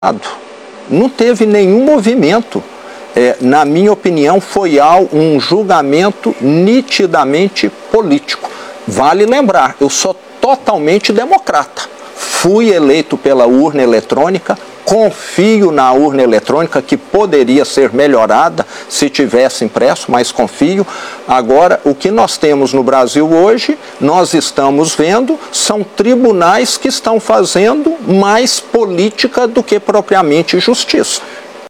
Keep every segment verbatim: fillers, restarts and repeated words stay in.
Não teve nenhum movimento. É, na minha opinião, foi um julgamento nitidamente político. Vale lembrar, eu sou totalmente democrata. Fui eleito pela urna eletrônica, confio na urna eletrônica, que poderia ser melhorada se tivesse impresso, mas confio. Agora, o que nós temos no Brasil hoje, nós estamos vendo, são tribunais que estão fazendo mais política do que propriamente justiça.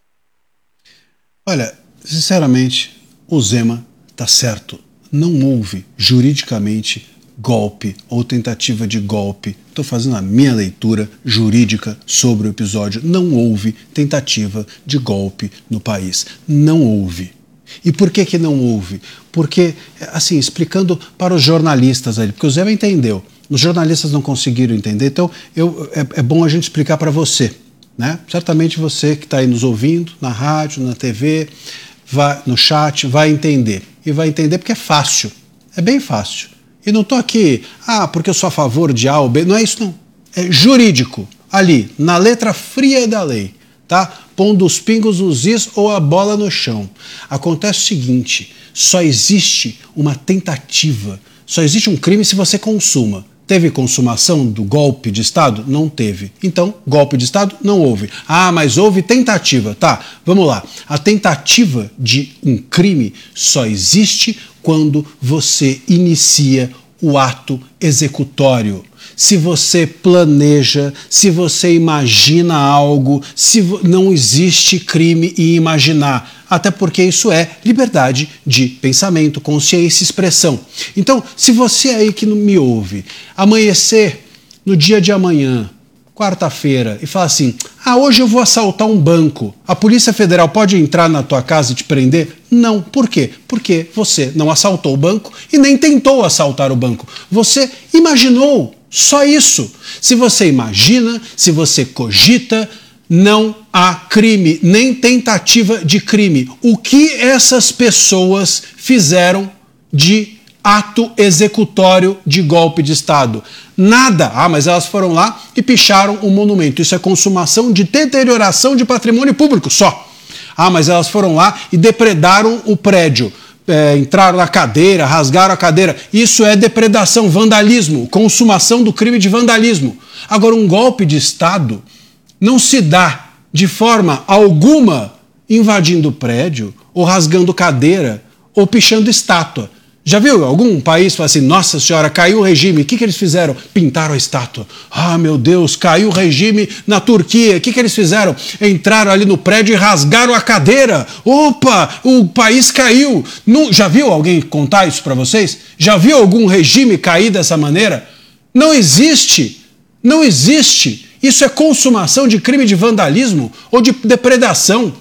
Olha, sinceramente, o Zema está certo. Não houve juridicamente golpe ou tentativa de golpe. Estou fazendo a minha leitura jurídica sobre o episódio. Não houve tentativa de golpe no país. Não houve. E por que que não houve? Porque, assim, explicando para os jornalistas ali, porque o Zema entendeu, os jornalistas não conseguiram entender, então eu, é, é bom a gente explicar para você, né? Certamente você que está aí nos ouvindo, na rádio, na T V, vai, no chat, vai entender. E vai entender porque é fácil, é bem fácil. E não estou aqui, ah, porque eu sou a favor de A ou B, não é isso não. É jurídico, ali, na letra fria da lei, tá? Pondo os pingos nos is ou a bola no chão. Acontece o seguinte, só existe uma tentativa, só existe um crime se você consuma. Teve consumação do golpe de Estado? Não teve. Então, golpe de Estado não houve. Ah, mas houve tentativa. Tá, vamos lá. A tentativa de um crime só existe quando você inicia o ato executório. Se você planeja, se você imagina algo, se não existe crime em imaginar. Até porque isso é liberdade de pensamento, consciência e expressão. Então, se você aí que não me ouve, amanhecer no dia de amanhã, quarta-feira, e falar assim, ah, hoje eu vou assaltar um banco, a Polícia Federal pode entrar na tua casa e te prender? Não. Por quê? Porque você não assaltou o banco e nem tentou assaltar o banco. Você imaginou, só isso. Se você imagina, se você cogita, não há crime, nem tentativa de crime. O que essas pessoas fizeram de ato executório de golpe de Estado? Nada. Ah, mas elas foram lá e picharam um monumento. Isso é consumação de deterioração de patrimônio público, só. Ah, mas elas foram lá e depredaram o prédio. É, entraram na cadeira, rasgaram a cadeira. Isso é depredação, vandalismo, consumação do crime de vandalismo. Agora, um golpe de Estado não se dá de forma alguma invadindo o prédio, ou rasgando cadeira, ou pichando estátua. Já viu algum país falar assim, nossa senhora, caiu o regime, o que, que eles fizeram? Pintaram a estátua. Ah, meu Deus, caiu o regime na Turquia, o que, que eles fizeram? Entraram ali no prédio e rasgaram a cadeira. Opa, o país caiu. Não, já viu alguém contar isso para vocês? Já viu algum regime cair dessa maneira? Não existe, não existe. Isso é consumação de crime de vandalismo ou de depredação.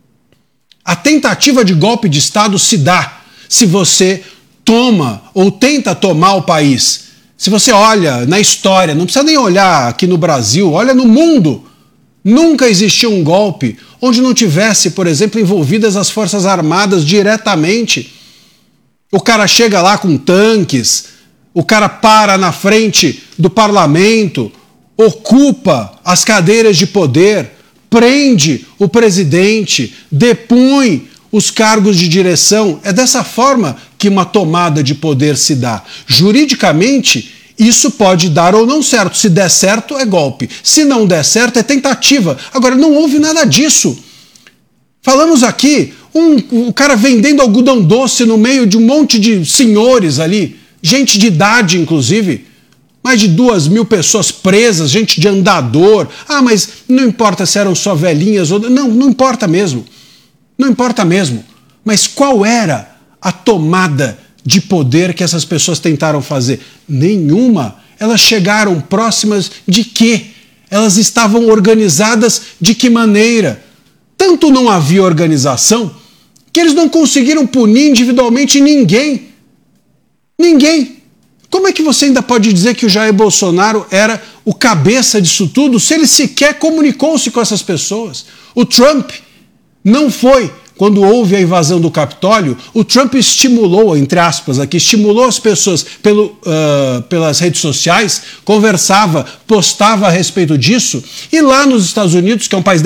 A tentativa de golpe de Estado se dá se você toma ou tenta tomar o país. Se você olha na história, não precisa nem olhar aqui no Brasil, olha no mundo. Nunca existiu um golpe onde não tivesse, por exemplo, envolvidas as Forças Armadas diretamente. O cara chega lá com tanques, o cara para na frente do parlamento, ocupa as cadeiras de poder, prende o presidente, depõe os cargos de direção. É dessa forma que uma tomada de poder se dá. Juridicamente, isso pode dar ou não certo. Se der certo, é golpe. Se não der certo, é tentativa. Agora, não houve nada disso. Falamos aqui, um, um cara vendendo algodão doce no meio de um monte de senhores ali, gente de idade, inclusive. Mais de duas mil pessoas presas, gente de andador. Ah, mas não importa se eram só velhinhas ou... Não, não importa mesmo. Não importa mesmo. Mas qual era a tomada de poder que essas pessoas tentaram fazer? Nenhuma. Elas chegaram próximas de quê? Elas estavam organizadas de que maneira? Tanto não havia organização que eles não conseguiram punir individualmente ninguém. Ninguém. Como é que você ainda pode dizer que o Jair Bolsonaro era o cabeça disso tudo se ele sequer comunicou-se com essas pessoas? O Trump não foi. Quando houve a invasão do Capitólio, o Trump estimulou, entre aspas aqui, estimulou as pessoas pelo, uh, pelas redes sociais, conversava, postava a respeito disso, e lá nos Estados Unidos, que é um país